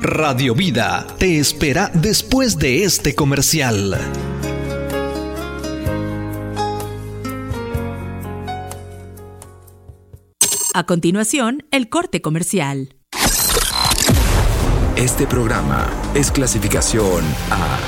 Radio Vida te espera después de este comercial. A continuación, el corte comercial. Este programa es clasificación A.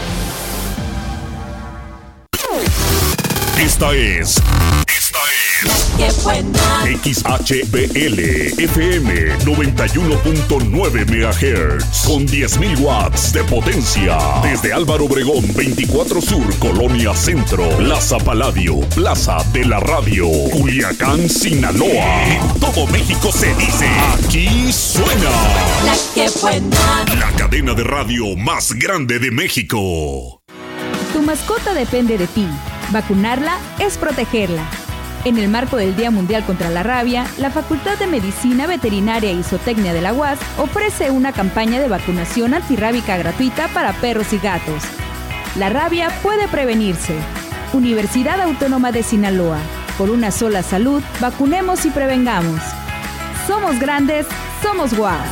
Esta es ¡Qué buena! XHBL FM 91.9 MHz con 10.000 watts de potencia. Desde Álvaro Obregón 24 Sur, Colonia Centro, Plaza Palladio, Plaza de la Radio, Culiacán, Sinaloa. En todo México se dice, aquí suena ¡La que buena! la cadena de radio más grande de México. Tu mascota depende de ti. Vacunarla es protegerla. En el marco del Día Mundial contra la Rabia, la Facultad de Medicina Veterinaria y Zootecnia de la UAS ofrece una campaña de vacunación antirrábica gratuita para perros y gatos. La rabia puede prevenirse. Universidad Autónoma de Sinaloa. Por una sola salud, vacunemos y prevengamos. Somos grandes, somos UAS.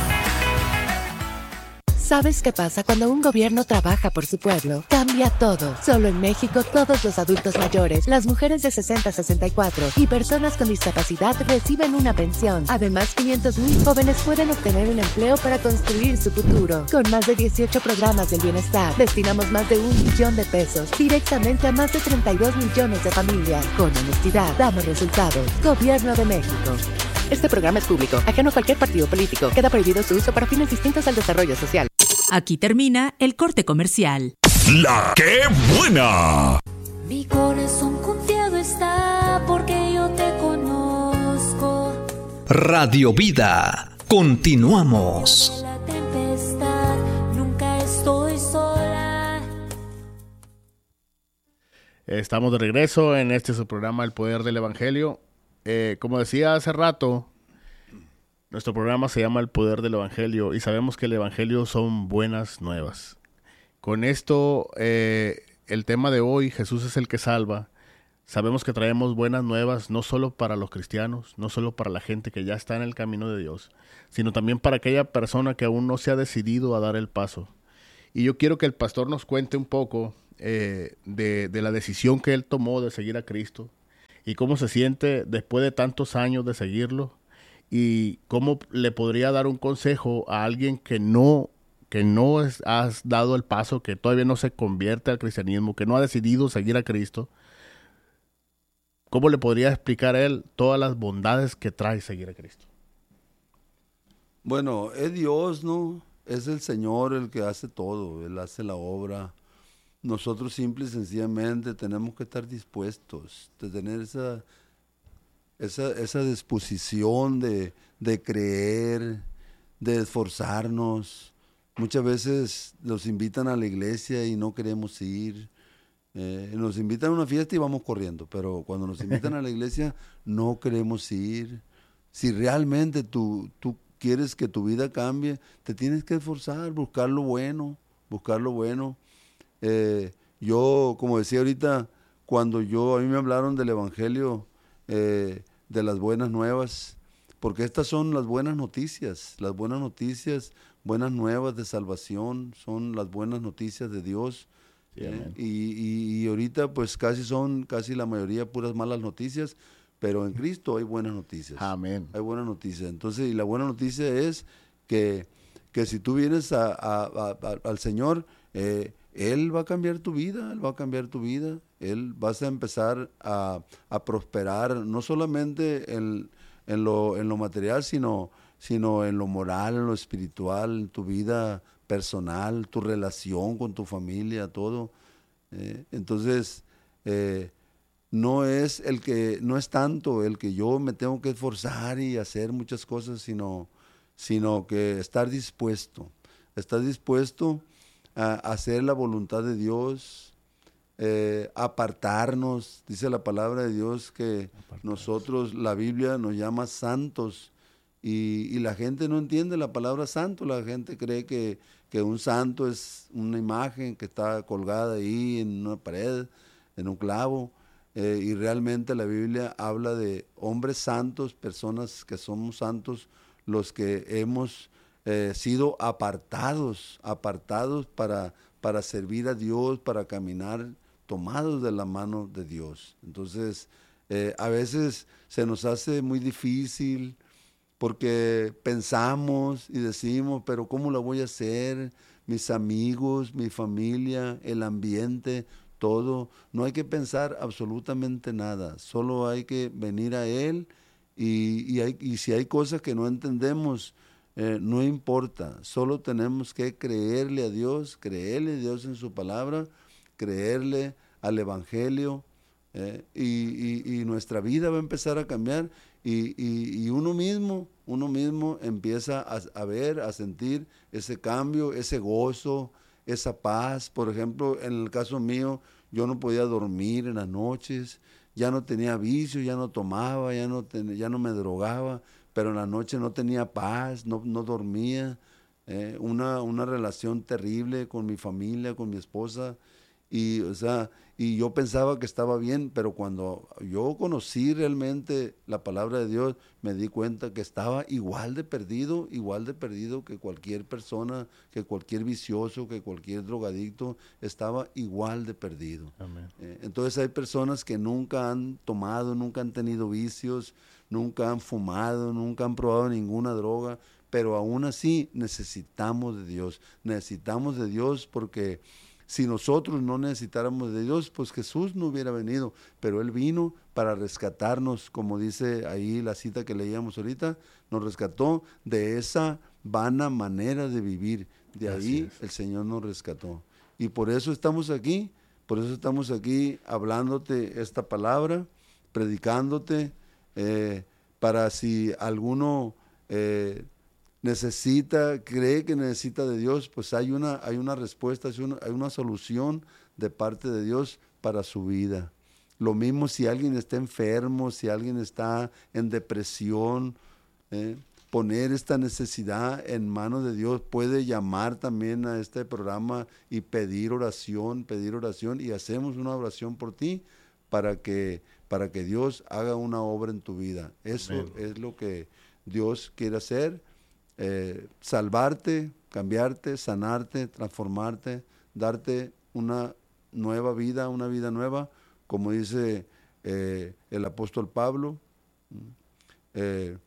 ¿Sabes qué pasa cuando un gobierno trabaja por su pueblo? Cambia todo. Solo en México, todos los adultos mayores, las mujeres de 60 a 64 y personas con discapacidad reciben una pensión. Además, 500,000 jóvenes pueden obtener un empleo para construir su futuro. Con más de 18 programas del bienestar, destinamos más de 1 millón de pesos directamente a más de 32 millones de familias. Con honestidad, damos resultados. Gobierno de México. Este programa es público, ajeno a cualquier partido político. Queda prohibido su uso para fines distintos al desarrollo social. Aquí termina el corte comercial. ¡La que buena! Mi corazón confiado está porque yo te conozco. Radio Vida. Continuamos. La tempestad, nunca estoy sola. Estamos de regreso en su programa El Poder del Evangelio. Como decía hace rato, nuestro programa se llama El Poder del Evangelio y sabemos que el Evangelio son buenas nuevas. Con esto, el tema de hoy, Jesús es el que salva. Sabemos que traemos buenas nuevas no solo para los cristianos, no solo para la gente que ya está en el camino de Dios, sino también para aquella persona que aún no se ha decidido a dar el paso. Y yo quiero que el pastor nos cuente un poco de la decisión que él tomó de seguir a Cristo y cómo se siente después de tantos años de seguirlo. Y cómo le podría dar un consejo a alguien que no has dado el paso, que todavía no se convierte al cristianismo, que no ha decidido seguir a Cristo. ¿Cómo le podría explicar a él todas las bondades que trae seguir a Cristo? Bueno, es Dios, ¿no? Es el Señor el que hace todo, Él hace la obra. Nosotros simple y sencillamente tenemos que estar dispuestos de tener esa disposición de creer, de esforzarnos. Muchas veces nos invitan a la iglesia y no queremos ir. Nos invitan a una fiesta y vamos corriendo, pero cuando nos invitan a la iglesia no queremos ir. Si realmente tú quieres que tu vida cambie, te tienes que esforzar, buscar lo bueno. Yo, como decía ahorita, cuando a mí me hablaron del Evangelio, de las buenas nuevas, porque estas son las buenas noticias, buenas nuevas de salvación, son las buenas noticias de Dios. Sí, y ahorita pues casi la mayoría puras malas noticias, pero en Cristo hay buenas noticias. Amén. Hay buenas noticias. Entonces, y la buena noticia es que si tú vienes al Señor, Él va a cambiar tu vida, Él vas a empezar a prosperar, no solamente en lo material, sino en lo moral, en lo espiritual, en tu vida personal, tu relación con tu familia, todo. Entonces, no es tanto el que yo me tengo que esforzar y hacer muchas cosas, sino que estar dispuesto a hacer la voluntad de Dios, apartarnos. Dice la palabra de Dios que nosotros, la Biblia nos llama santos, y la gente no entiende la palabra santo. La gente cree que un santo es una imagen que está colgada ahí en una pared, en un clavo, y realmente la Biblia habla de hombres santos, personas que somos santos, los que hemos sido apartados para servir a Dios, para caminar tomados de la mano de Dios. Entonces, a veces se nos hace muy difícil porque pensamos y decimos, pero ¿cómo la voy a hacer? Mis amigos, mi familia, el ambiente, todo. No hay que pensar absolutamente nada, solo hay que venir a Él y si hay cosas que no entendemos, no importa, solo tenemos que creerle a Dios en su palabra, creerle al Evangelio, y nuestra vida va a empezar a cambiar y uno mismo empieza a ver, a sentir ese cambio, ese gozo, esa paz. Por ejemplo, en el caso mío, yo no podía dormir en las noches, ya no tenía vicio, ya no tomaba, ya no me drogaba, pero en la noche no tenía paz, no dormía, una relación terrible con mi familia, con mi esposa, y yo pensaba que estaba bien, pero cuando yo conocí realmente la palabra de Dios, me di cuenta que estaba igual de perdido que cualquier persona, que cualquier vicioso, que cualquier drogadicto, estaba igual de perdido. Amén. Entonces hay personas que nunca han tomado, nunca han tenido vicios, nunca han fumado, nunca han probado ninguna droga, pero aún así necesitamos de Dios porque si nosotros no necesitáramos de Dios, pues Jesús no hubiera venido, pero Él vino para rescatarnos, como dice ahí la cita que leíamos ahorita, nos rescató de esa vana manera de vivir, de ahí el Señor nos rescató. Y por eso estamos aquí hablándote esta palabra, predicándote, para si alguno cree que necesita de Dios, pues hay una respuesta, hay una solución de parte de Dios para su vida. Lo mismo si alguien está enfermo, si alguien está en depresión, poner esta necesidad en manos de Dios. Puede llamar también a este programa y pedir oración, y hacemos una oración por ti para que Dios haga una obra en tu vida. Eso Amén. Es lo que Dios quiere hacer. Salvarte, cambiarte, sanarte, transformarte, darte una nueva vida, una vida nueva, como dice el apóstol Pablo, 2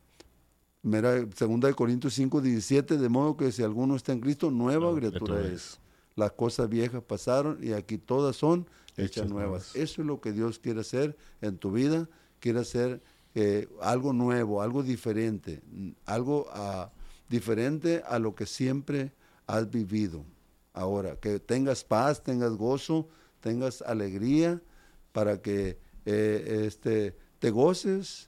Corintios 5:17, de modo que si alguno está en Cristo, nueva criatura es. Las cosas viejas pasaron y aquí todas son hechas nuevas. Eso es lo que Dios quiere hacer en tu vida, quiere hacer algo nuevo, algo diferente, algo diferente a lo que siempre has vivido. Ahora, que tengas paz, tengas gozo, tengas alegría, para que te goces.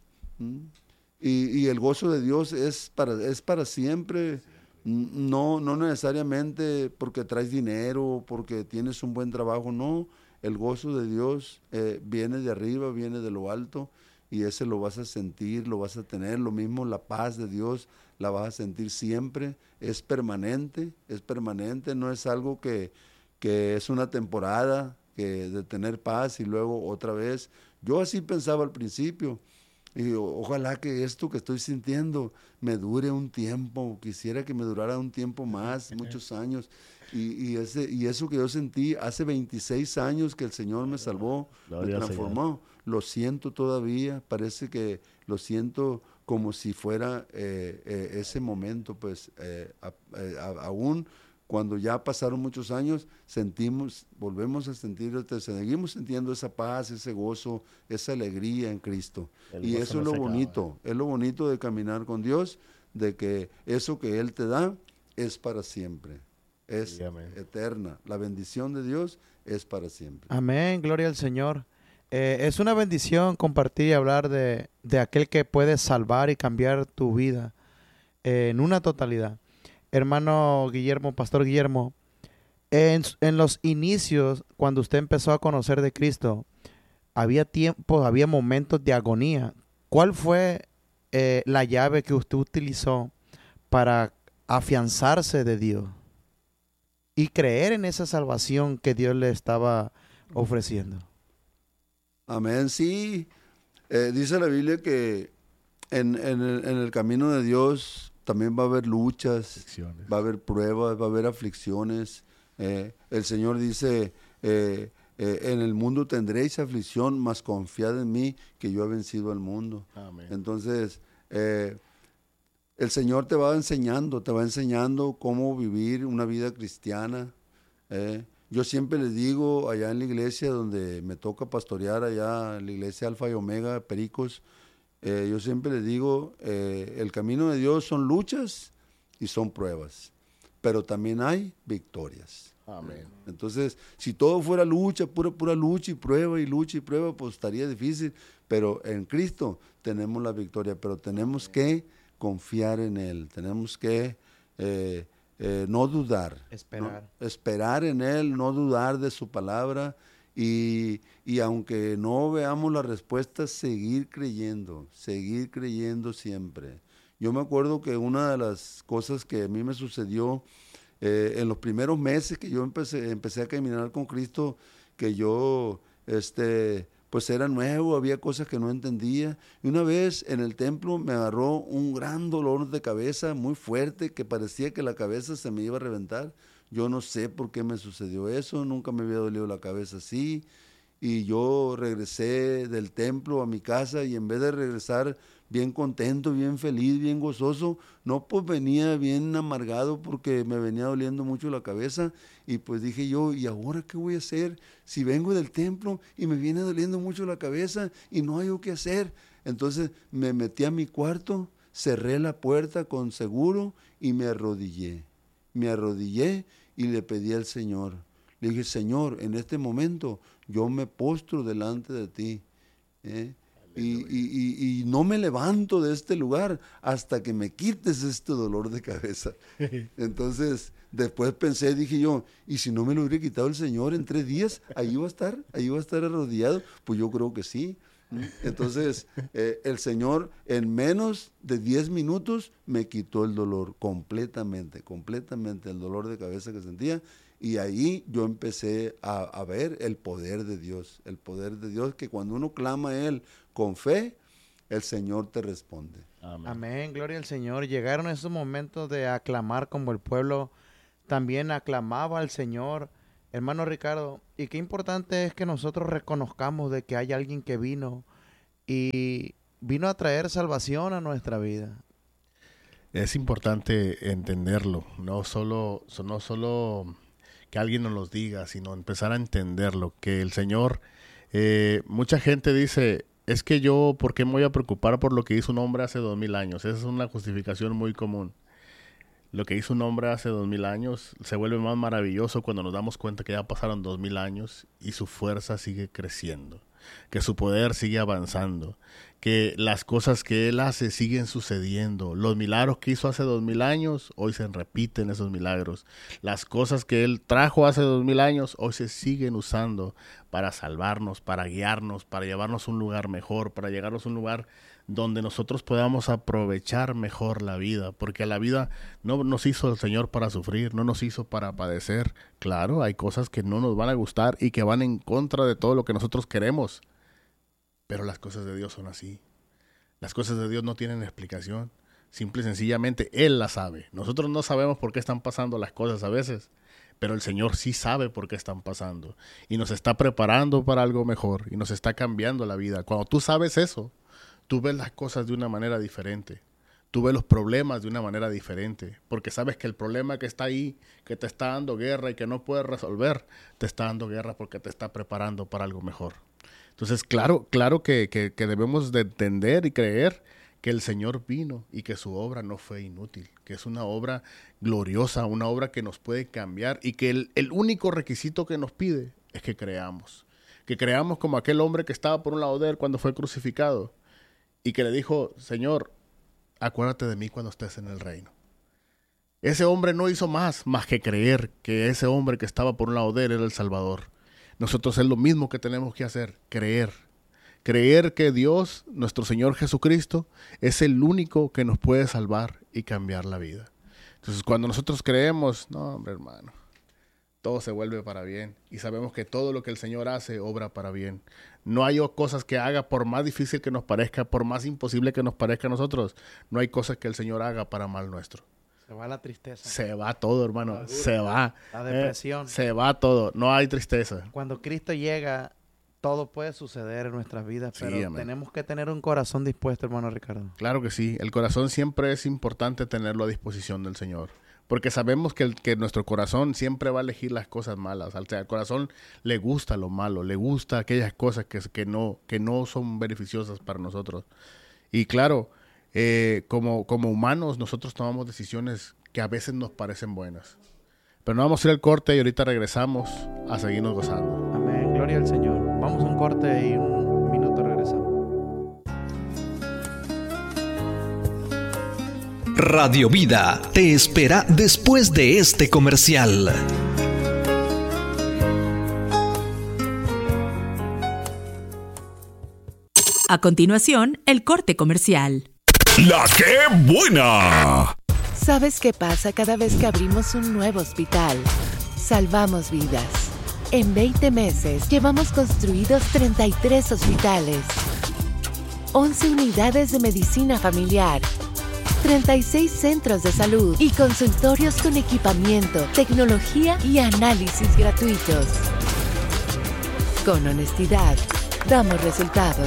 Y el gozo de Dios es para siempre. No necesariamente porque traes dinero, porque tienes un buen trabajo, no. El gozo de Dios viene de arriba, viene de lo alto, y ese lo vas a sentir, lo vas a tener. Lo mismo la paz de Dios la vas a sentir siempre. Es permanente, no es algo que es una temporada de tener paz y luego otra vez. Yo así pensaba al principio, y ojalá que esto que estoy sintiendo me dure un tiempo, quisiera que me durara un tiempo más, muchos años. Y eso que yo sentí hace 26 años que el Señor me salvó, me transformó, lo siento todavía, parece que lo siento como si fuera ese momento, pues aún cuando ya pasaron muchos años, volvemos a sentir, seguimos sintiendo esa paz, ese gozo, esa alegría en Cristo. Y eso es lo bonito, es lo bonito de caminar con Dios, de que eso que Él te da es para siempre. Es eterna. La bendición de Dios es para siempre. Amén, gloria al Señor. Es una bendición compartir y hablar de aquel que puede salvar y cambiar tu vida en una totalidad. Hermano Guillermo, Pastor Guillermo, en los inicios, cuando usted empezó a conocer de Cristo, había tiempos, había momentos de agonía. ¿Cuál fue la llave que usted utilizó para afianzarse de Dios y creer en esa salvación que Dios le estaba ofreciendo? Amén, sí. Dice la Biblia que en el camino de Dios también va a haber luchas, Aflicciones. va a haber pruebas, va a haber aflicciones. El Señor dice, en el mundo tendréis aflicción, mas confiad en mí, que yo he vencido al mundo. Amén. Entonces, el Señor te va enseñando cómo vivir una vida cristiana. Yo siempre les digo, allá en la iglesia donde me toca pastorear, allá en la iglesia Alfa y Omega, Pericos, yo siempre les digo, el camino de Dios son luchas y son pruebas, pero también hay victorias. Amén. Entonces, si todo fuera lucha, pura lucha y prueba, pues estaría difícil, pero en Cristo tenemos la victoria, pero tenemos que confiar en Él, tenemos que no dudar. Esperar en Él, no dudar de su palabra y aunque no veamos la respuesta, seguir creyendo siempre. Yo me acuerdo que una de las cosas que a mí me sucedió en los primeros meses que yo empecé a caminar con Cristo, que yo pues era nuevo, había cosas que no entendía. Y una vez en el templo me agarró un gran dolor de cabeza muy fuerte, que parecía que la cabeza se me iba a reventar. Yo no sé por qué me sucedió eso, nunca me había dolido la cabeza así. Y yo regresé del templo a mi casa y en vez de regresar bien contento, bien feliz, bien gozoso, no, pues venía bien amargado porque me venía doliendo mucho la cabeza y pues dije yo, ¿y ahora qué voy a hacer? Si vengo del templo y me viene doliendo mucho la cabeza y no hay qué hacer. Entonces me metí a mi cuarto, cerré la puerta con seguro y me arrodillé. Me arrodillé y le pedí al Señor. Le dije, Señor, en este momento yo me postro delante de ti. Y no me levanto de este lugar hasta que me quites este dolor de cabeza. Entonces, después pensé, dije yo, ¿y si no me lo hubiera quitado el Señor en 3 días? Ahí iba a estar arrodillado. Pues yo creo que sí. Entonces, el Señor en menos de 10 minutos me quitó el dolor completamente el dolor de cabeza que sentía. Y ahí yo empecé a ver el poder de Dios, que cuando uno clama a Él con fe, el Señor te responde. Amén. Amén, gloria al Señor. Llegaron esos momentos de aclamar como el pueblo también aclamaba al Señor. Hermano Ricardo, y qué importante es que nosotros reconozcamos de que hay alguien que vino y vino a traer salvación a nuestra vida. Es importante entenderlo, no solo que alguien nos los diga, sino empezar a entenderlo, que el Señor, mucha gente dice, es que yo, ¿por qué me voy a preocupar por lo que hizo un hombre hace 2000 años? Esa es una justificación muy común. Lo que hizo un hombre hace 2000 años se vuelve más maravilloso cuando nos damos cuenta que ya pasaron 2000 años y su fuerza sigue creciendo, que su poder sigue avanzando, que las cosas que Él hace siguen sucediendo. Los milagros que hizo hace 2000 años, hoy se repiten esos milagros. Las cosas que Él trajo hace 2000 años, hoy se siguen usando para salvarnos, para guiarnos, para llevarnos a un lugar mejor, para llegarnos a un lugar donde nosotros podamos aprovechar mejor la vida, porque la vida no nos hizo el Señor para sufrir, no nos hizo para padecer. Claro, hay cosas que no nos van a gustar y que van en contra de todo lo que nosotros queremos, pero las cosas de Dios son así. Las cosas de Dios no tienen explicación, simple y sencillamente Él las sabe. Nosotros no sabemos por qué están pasando las cosas a veces, pero el Señor sí sabe por qué están pasando y nos está preparando para algo mejor y nos está cambiando la vida. Cuando tú sabes eso, tú ves las cosas de una manera diferente. Tú ves los problemas de una manera diferente, porque sabes que el problema que está ahí, que te está dando guerra y que no puedes resolver, te está dando guerra porque te está preparando para algo mejor. Entonces, claro que debemos de entender y creer que el Señor vino y que su obra no fue inútil, que es una obra gloriosa, una obra que nos puede cambiar y que el único requisito que nos pide es que creamos como aquel hombre que estaba por un lado de Él cuando fue crucificado y que le dijo, Señor, acuérdate de mí cuando estés en el reino. Ese hombre no hizo más que creer que ese hombre que estaba por un lado de Él era el Salvador. Nosotros es lo mismo que tenemos que hacer, creer que Dios, nuestro Señor Jesucristo, es el único que nos puede salvar y cambiar la vida. Entonces, cuando nosotros creemos, no, hombre, hermano, todo se vuelve para bien. Y sabemos que todo lo que el Señor hace, obra para bien. No hay cosas que haga, por más difícil que nos parezca, por más imposible que nos parezca a nosotros, no hay cosas que el Señor haga para mal nuestro. Se va la tristeza. Se va todo, hermano. Se va. La depresión. Se va todo. No hay tristeza. Cuando Cristo llega, todo puede suceder en nuestras vidas, Sí, pero amén. tenemos que tener un corazón dispuesto, hermano Ricardo. Claro que sí. El corazón siempre es importante tenerlo a disposición del Señor. Porque sabemos que nuestro corazón siempre va a elegir las cosas malas. O sea, al corazón le gusta lo malo, le gusta aquellas cosas que no son beneficiosas para nosotros. Y claro, como humanos nosotros tomamos decisiones que a veces nos parecen buenas. Pero no vamos a ir al corte y ahorita regresamos a seguirnos gozando. Amén, gloria al Señor. Vamos a un corte y un minuto regresamos. Radio Vida te espera después de este comercial. A continuación, el corte comercial. ¡La qué buena! ¿Sabes qué pasa cada vez que abrimos un nuevo hospital? Salvamos vidas. En 20 meses llevamos construidos 33 hospitales, 11 unidades de medicina familiar, 36 centros de salud y consultorios con equipamiento, tecnología y análisis gratuitos. Con honestidad, damos resultados.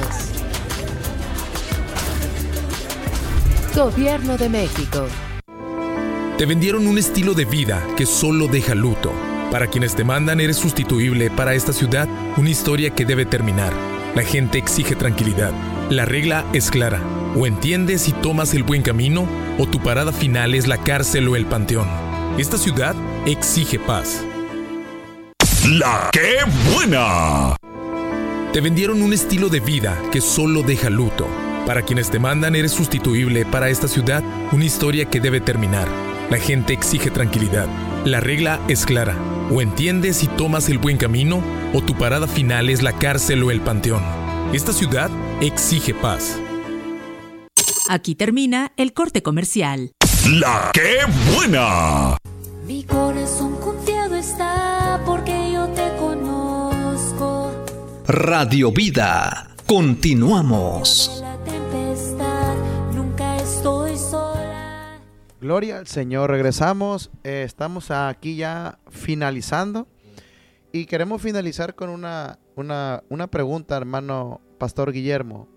Gobierno de México. Te vendieron un estilo de vida que solo deja luto. Para quienes te mandan, eres sustituible. Para esta ciudad, una historia que debe terminar. La gente exige tranquilidad. La regla es clara. O entiendes y tomas el buen camino, o tu parada final es la cárcel o el panteón. Esta ciudad exige paz. ¡La qué buena! Te vendieron un estilo de vida que solo deja luto. Para quienes te mandan, eres sustituible. Para esta ciudad, una historia que debe terminar. La gente exige tranquilidad. La regla es clara. O entiendes y tomas el buen camino, o tu parada final es la cárcel o el panteón. Esta ciudad exige paz. Aquí termina el corte comercial. ¡La qué buena! Mi corazón confiado está porque yo te conozco. Radio Vida. Continuamos. La tempestad, nunca estoy sola. Gloria al Señor. Regresamos. Estamos aquí ya finalizando. Y queremos finalizar con una pregunta, hermano Pastor Guillermo.